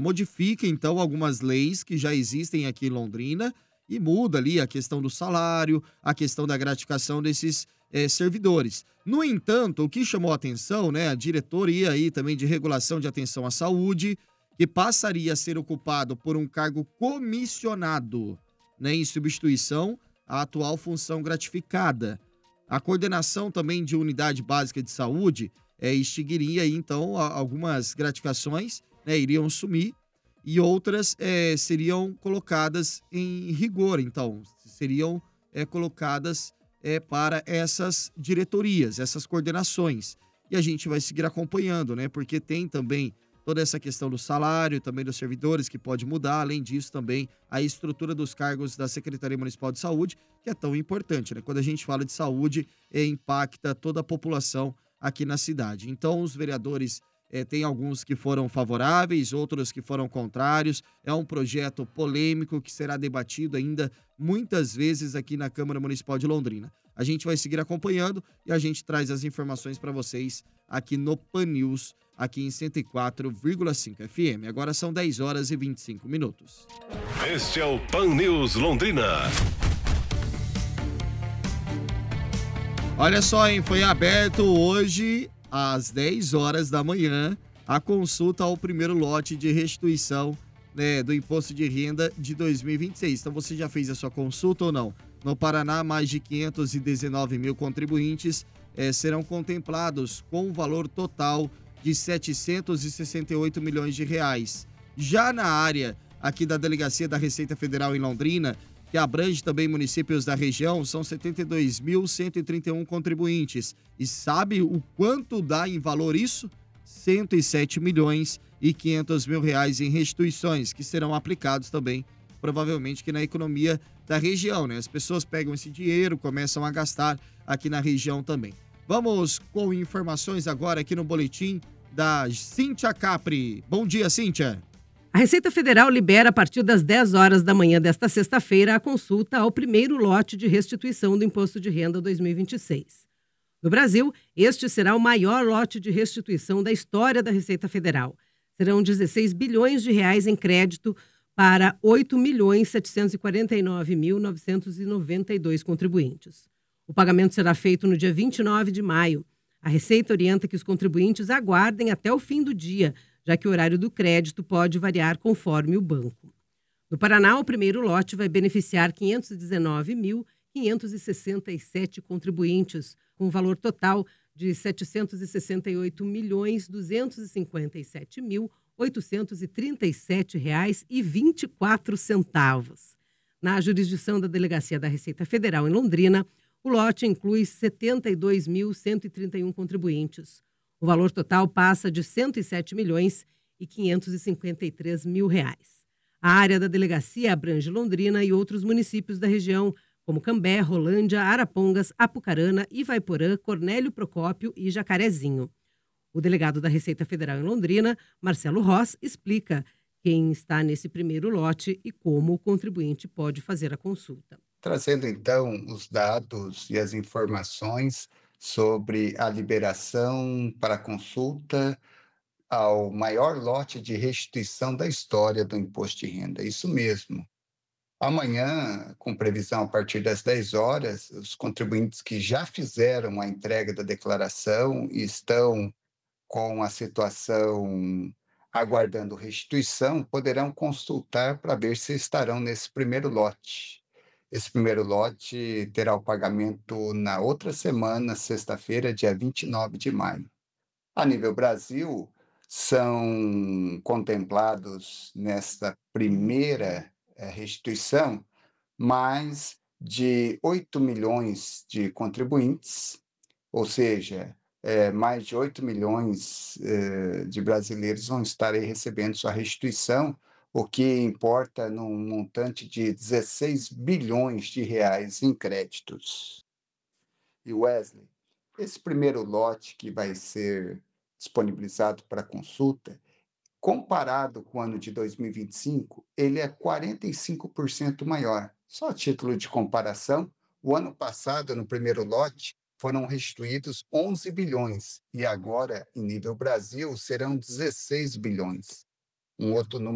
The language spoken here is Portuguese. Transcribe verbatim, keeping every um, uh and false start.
modifica, então, algumas leis que já existem aqui em Londrina e muda ali a questão do salário, a questão da gratificação desses eh, servidores. No entanto, o que chamou a atenção, né, a diretoria aí também de regulação de atenção à saúde, que passaria a ser ocupado por um cargo comissionado, né, em substituição à atual função gratificada. A coordenação também de unidade básica de saúde eh, extinguiria aí, então, a- algumas gratificações, né, iriam sumir e outras eh, seriam colocadas em rigor, então, seriam eh, colocadas eh, para essas diretorias, essas coordenações. E a gente vai seguir acompanhando, né? Porque tem também toda essa questão do salário, também dos servidores, que pode mudar. Além disso, também a estrutura dos cargos da Secretaria Municipal de Saúde, que é tão importante, né? Quando a gente fala de saúde, eh, impacta toda a população aqui na cidade. Então, os vereadores eh, tem alguns que foram favoráveis, outros que foram contrários. É um projeto polêmico que será debatido ainda muitas vezes aqui na Câmara Municipal de Londrina. A gente vai seguir acompanhando e a gente traz as informações para vocês aqui no Pan News, aqui em cento e quatro vírgula cinco F M. Agora são dez horas e vinte e cinco minutos. Este é o Pan News Londrina. Olha só, hein? Foi aberto hoje, às dez horas da manhã, a consulta ao primeiro lote de restituição, né, do Imposto de Renda de dois mil e vinte e seis. Então, você já fez a sua consulta ou não? No Paraná, mais de quinhentos e dezenove mil contribuintes eh, serão contemplados com um valor total de setecentos e sessenta e oito milhões de reais. Já na área aqui da Delegacia da Receita Federal em Londrina, que abrange também municípios da região, são setenta e dois mil cento e trinta e um contribuintes. E sabe o quanto dá em valor isso? cento e sete milhões e quinhentos mil reais em restituições, que serão aplicados também, provavelmente, que na economia da região, né? As pessoas pegam esse dinheiro, começam a gastar aqui na região também. Vamos com informações agora aqui no boletim da Cíntia Capri. Bom dia, Cíntia. A Receita Federal libera a partir das dez horas da manhã desta sexta-feira a consulta ao primeiro lote de restituição do Imposto de Renda dois mil e vinte e seis. No Brasil, este será o maior lote de restituição da história da Receita Federal. Serão dezesseis bilhões de reais em crédito para oito milhões setecentos e quarenta e nove mil novecentos e noventa e dois contribuintes. O pagamento será feito no dia vinte e nove de maio. A Receita orienta que os contribuintes aguardem até o fim do dia, já que o horário do crédito pode variar conforme o banco. No Paraná, o primeiro lote vai beneficiar quinhentos e dezenove mil quinhentos e sessenta e sete contribuintes, com um valor total de setecentos e sessenta e oito milhões duzentos e cinquenta e sete mil oitocentos e trinta e sete reais e vinte e quatro centavos. Na jurisdição da Delegacia da Receita Federal em Londrina, o lote inclui setenta e dois mil cento e trinta e um contribuintes. O valor total passa de cento e sete milhões e quinhentos e cinquenta e três mil reais. A área da delegacia abrange Londrina e outros municípios da região, como Cambé, Rolândia, Arapongas, Apucarana, Ivaiporã, Cornélio Procópio e Jacarezinho. O delegado da Receita Federal em Londrina, Marcelo Ross, explica quem está nesse primeiro lote e como o contribuinte pode fazer a consulta. Trazendo então os dados e as informações sobre a liberação para consulta ao maior lote de restituição da história do imposto de renda. Isso mesmo. Amanhã, com previsão a partir das dez horas, os contribuintes que já fizeram a entrega da declaração e estão com a situação aguardando restituição, poderão consultar para ver se estarão nesse primeiro lote. Esse primeiro lote terá o pagamento na outra semana, sexta-feira, dia vinte e nove de maio. A nível Brasil, são contemplados nesta primeira eh, restituição mais de oito milhões de contribuintes, ou seja, eh, mais de oito milhões eh, de brasileiros vão estar aí recebendo sua restituição, o que importa num montante de dezesseis bilhões de reais em créditos. E Wesley, esse primeiro lote que vai ser disponibilizado para consulta, comparado com o ano de dois mil e vinte e cinco, ele é quarenta e cinco por cento maior. Só a título de comparação, o ano passado, no primeiro lote, foram restituídos onze bilhões e agora, em nível Brasil, serão dezesseis bilhões. Um outro número